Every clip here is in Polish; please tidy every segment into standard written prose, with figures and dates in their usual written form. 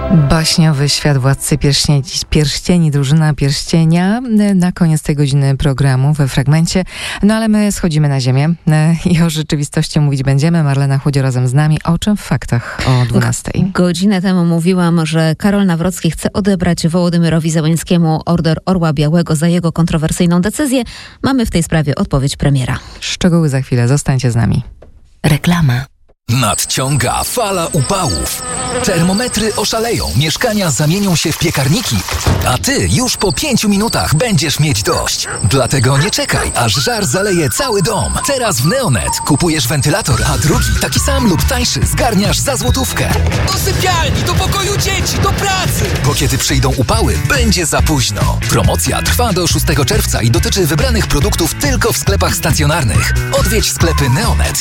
Baśniowy świat Władcy Pierścieni, drużyna Pierścienia na koniec tej godziny programu we fragmencie. No ale my schodzimy na ziemię i o rzeczywistości mówić będziemy. Marlena Chudzio razem z nami. O czym w faktach o 12:00? Godzinę temu mówiłam, że Karol Nawrocki chce odebrać Wołodymyrowi Zełenskiemu Order Orła Białego za jego kontrowersyjną decyzję. Mamy w tej sprawie odpowiedź premiera. Szczegóły za chwilę. Zostańcie z nami. Reklama. Nadciąga fala upałów. Termometry oszaleją, mieszkania zamienią się w piekarniki, a ty już po 5 minutach będziesz mieć dość. Dlatego nie czekaj, aż żar zaleje cały dom. Teraz w Neonet kupujesz wentylator, a drugi, taki sam lub tańszy, zgarniasz za złotówkę. Do sypialni, do pokoju dzieci, do pracy! Bo kiedy przyjdą upały, będzie za późno. Promocja trwa do 6 czerwca i dotyczy wybranych produktów tylko w sklepach stacjonarnych. Odwiedź sklepy Neonet.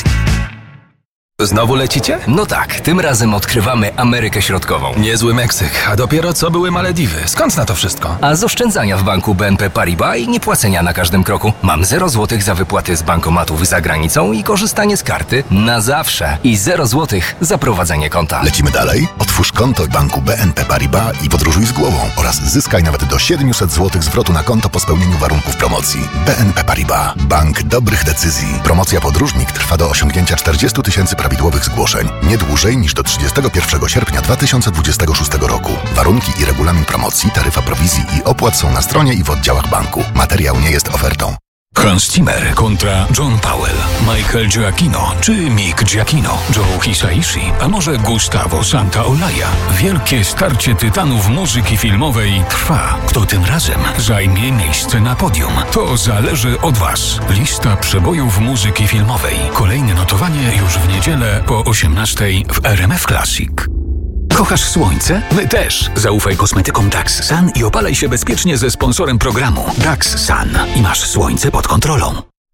Znowu lecicie? No tak, tym razem odkrywamy Amerykę Środkową. Niezły Meksyk, a dopiero co były Malediwy. Skąd na to wszystko? A z oszczędzania w banku BNP Paribas i niepłacenia na każdym kroku. Mam 0 zł za wypłaty z bankomatów za granicą i korzystanie z karty na zawsze. I 0 zł za prowadzenie konta. Lecimy dalej? Otwórz konto w banku BNP Paribas i podróżuj z głową oraz zyskaj nawet do 700 zł zwrotu na konto po spełnieniu warunków promocji. BNP Paribas. Bank dobrych decyzji. Promocja podróżnik trwa do osiągnięcia 40 000 prawidłowych zgłoszeń. Nie dłużej niż do 31 sierpnia 2026 roku. Warunki i regulamin promocji, taryfa prowizji i opłat są na stronie i w oddziałach banku. Materiał nie jest ofertą. Hans Zimmer kontra John Powell, Michael Giacchino czy Mick Giacchino, Joe Hisaishi, a może Gustavo Santaolalla. Wielkie starcie tytanów muzyki filmowej trwa. Kto tym razem zajmie miejsce na podium? To zależy od Was. Lista przebojów muzyki filmowej. Kolejne notowanie już w niedzielę po 18:00 w RMF Classic. Kochasz słońce? My też. Zaufaj kosmetykom Dax Sun i opalaj się bezpiecznie ze sponsorem programu Dax Sun i masz słońce pod kontrolą.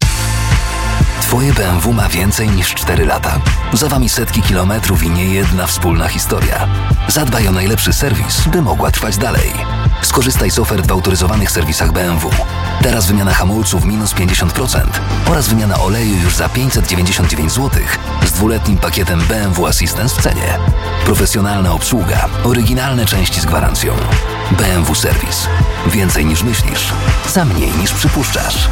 Twoje BMW ma więcej niż 4 lata. Za wami setki kilometrów i niejedna wspólna historia. Zadbaj o najlepszy serwis, by mogła trwać dalej. Skorzystaj z ofert w autoryzowanych serwisach BMW. Teraz wymiana hamulców minus 50% oraz wymiana oleju już za 599 zł z 2-letnim pakietem BMW Assistance w cenie. Profesjonalna obsługa, oryginalne części z gwarancją. BMW Serwis. Więcej niż myślisz, za mniej niż przypuszczasz.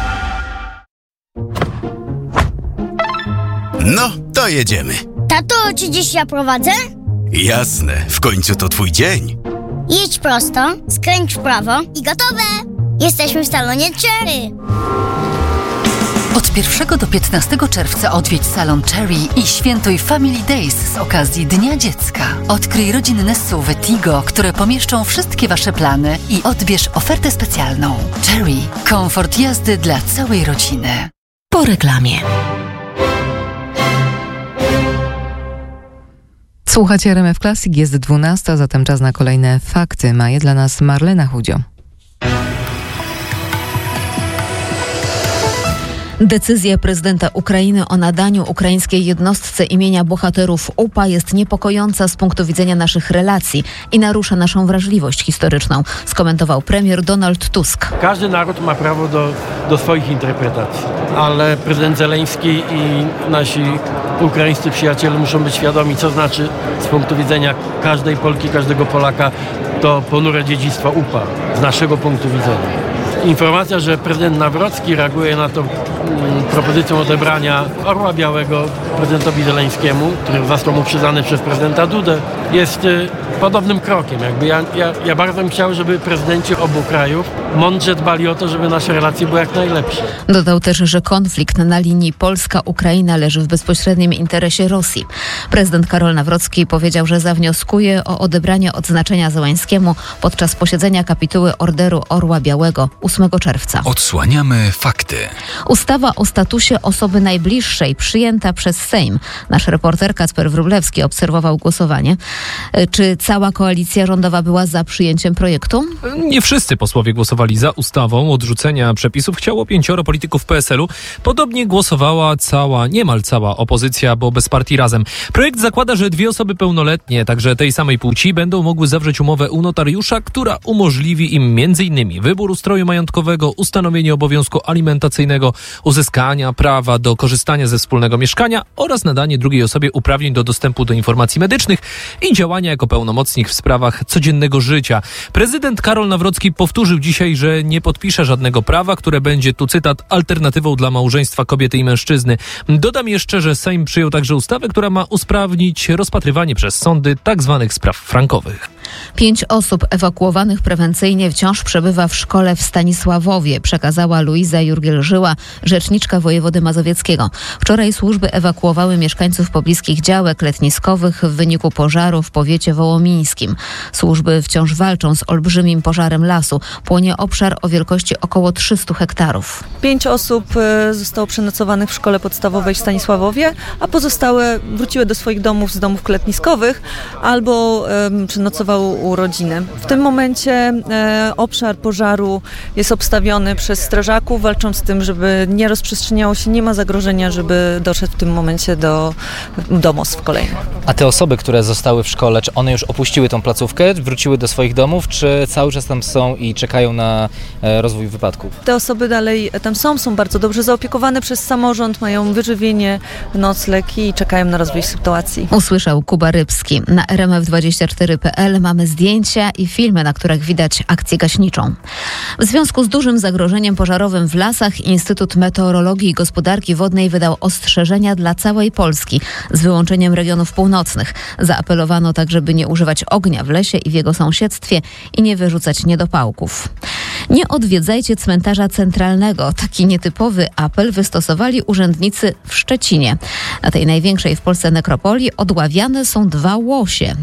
No, to jedziemy. Tato, czy dziś ja prowadzę? Jasne, w końcu to twój dzień. Jedź prosto, skręć w prawo i gotowe! Jesteśmy w salonie Cherry. Od 1 do 15 czerwca odwiedź salon Cherry i świętuj Family Days z okazji Dnia Dziecka. Odkryj rodzinne SUV Tigo, które pomieszczą wszystkie Wasze plany i odbierz ofertę specjalną. Cherry. Komfort jazdy dla całej rodziny. Po reklamie. Słuchacie RMF Classic, jest 12:00, zatem czas na kolejne fakty. Ma je dla nas Marlena Chudzio. Decyzja prezydenta Ukrainy o nadaniu ukraińskiej jednostce imienia bohaterów UPA jest niepokojąca z punktu widzenia naszych relacji i narusza naszą wrażliwość historyczną, skomentował premier Donald Tusk. Każdy naród ma prawo do swoich interpretacji, ale prezydent Zełenski i nasi ukraińscy przyjaciele muszą być świadomi, co znaczy z punktu widzenia każdej Polki, każdego Polaka to ponure dziedzictwo UPA, z naszego punktu widzenia. Informacja, że prezydent Nawrocki reaguje na to propozycją odebrania Orła Białego prezydentowi Zełenskiemu, który został mu przyznany przez prezydenta Dudę, jest podobnym krokiem. Ja bardzo bym chciał, żeby prezydenci obu krajów mądrze dbali o to, żeby nasze relacje były jak najlepsze. Dodał też, że konflikt na linii Polska-Ukraina leży w bezpośrednim interesie Rosji. Prezydent Karol Nawrocki powiedział, że zawnioskuje o odebranie odznaczenia Zełenskiemu podczas posiedzenia kapituły Orderu Orła Białego 8 czerwca. Odsłaniamy fakty. Ustawa o statusie osoby najbliższej przyjęta przez Sejm. Nasz reporter Kacper Wróblewski obserwował głosowanie. Czy cała koalicja rządowa była za przyjęciem projektu? Nie wszyscy posłowie głosowali za ustawą. Odrzucenia przepisów chciało 5 polityków PSL-u. Podobnie głosowała niemal cała opozycja, bo bez partii Razem. Projekt zakłada, że 2 osoby pełnoletnie, także tej samej płci, będą mogły zawrzeć umowę u notariusza, która umożliwi im m.in. wybór ustroju majątkowego, ustanowienie obowiązku alimentacyjnego uzyskania prawa do korzystania ze wspólnego mieszkania oraz nadanie drugiej osobie uprawnień do dostępu do informacji medycznych i działania jako pełnomocnik w sprawach codziennego życia. Prezydent Karol Nawrocki powtórzył dzisiaj, że nie podpisze żadnego prawa, które będzie, tu cytat, alternatywą dla małżeństwa kobiety i mężczyzny. Dodam jeszcze, że Sejm przyjął także ustawę, która ma usprawnić rozpatrywanie przez sądy tzw. spraw frankowych. 5 osób ewakuowanych prewencyjnie wciąż przebywa w szkole w Stanisławowie, przekazała Luiza Jurgiel-Żyła, rzeczniczka wojewody mazowieckiego. Wczoraj służby ewakuowały mieszkańców pobliskich działek letniskowych w wyniku pożaru w powiecie wołomińskim. Służby wciąż walczą z olbrzymim pożarem lasu. Płonie obszar o wielkości około 300 hektarów. 5 osób zostało przenocowanych w szkole podstawowej w Stanisławowie, a pozostałe wróciły do swoich domów z domów letniskowych albo przenocowały u rodziny. W tym momencie obszar pożaru jest obstawiony przez strażaków, walczą z tym, żeby nie rozprzestrzeniało się, nie ma zagrożenia, żeby doszedł w tym momencie do domostw kolejnych. A te osoby, które zostały w szkole, czy one już opuściły tą placówkę, wróciły do swoich domów, czy cały czas tam są i czekają na rozwój wypadków? Te osoby dalej tam są bardzo dobrze zaopiekowane przez samorząd, mają wyżywienie, nocleg i czekają na rozwój sytuacji. Usłyszał Kuba Rybski. Na rmf24.pl mamy zdjęcia i filmy, na których widać akcję gaśniczą. W związku z dużym zagrożeniem pożarowym w lasach Instytut Meteorologii i Gospodarki Wodnej wydał ostrzeżenia dla całej Polski z wyłączeniem regionów północnych. Zaapelowano także, by nie używać ognia w lesie i w jego sąsiedztwie i nie wyrzucać niedopałków. Nie odwiedzajcie cmentarza centralnego. Taki nietypowy apel wystosowali urzędnicy w Szczecinie. Na tej największej w Polsce nekropolii odławiane są 2 łosie.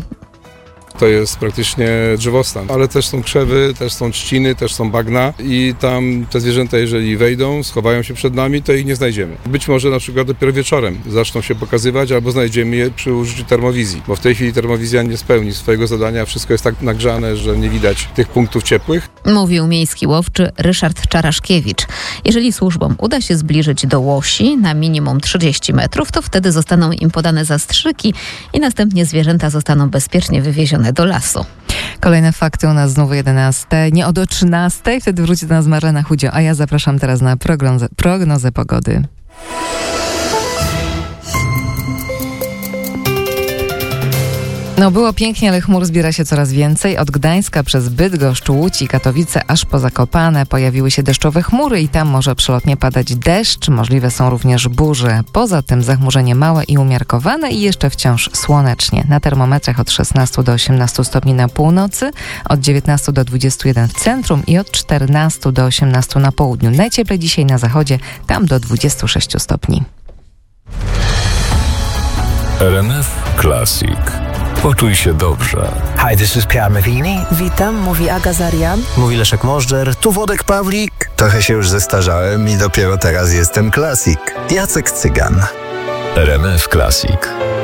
To jest praktycznie drzewostan, ale też są krzewy, też są trzciny, też są bagna i tam te zwierzęta, jeżeli wejdą, schowają się przed nami, to ich nie znajdziemy. Być może na przykład dopiero wieczorem zaczną się pokazywać albo znajdziemy je przy użyciu termowizji, bo w tej chwili termowizja nie spełni swojego zadania, wszystko jest tak nagrzane, że nie widać tych punktów ciepłych. Mówił miejski łowczy Ryszard Czaraszkiewicz. Jeżeli służbom uda się zbliżyć do łosi na minimum 30 metrów, to wtedy zostaną im podane zastrzyki i następnie zwierzęta zostaną bezpiecznie wywiezione do lasu. Kolejne fakty u nas znowu 11, nie o 13, wtedy wróci do nas Marlena Chudzio, a ja zapraszam teraz na prognozę pogody. No było pięknie, ale chmur zbiera się coraz więcej. Od Gdańska przez Bydgoszcz, Łódź i Katowice aż po Zakopane pojawiły się deszczowe chmury i tam może przelotnie padać deszcz. Możliwe są również burze. Poza tym zachmurzenie małe i umiarkowane i jeszcze wciąż słonecznie. Na termometrach od 16 do 18 stopni na północy, od 19 do 21 w centrum i od 14 do 18 na południu. Najcieplej dzisiaj na zachodzie, tam do 26 stopni. RMF Classic. Poczuj się dobrze. Hi, this is Pierre Mavini. Witam, mówi Aga Zarian. Mówi Leszek Możdżer. Tu Wodek Pawlik. Trochę się już zestarzałem i dopiero teraz jestem klasik. Jacek Cygan. RMF Classic.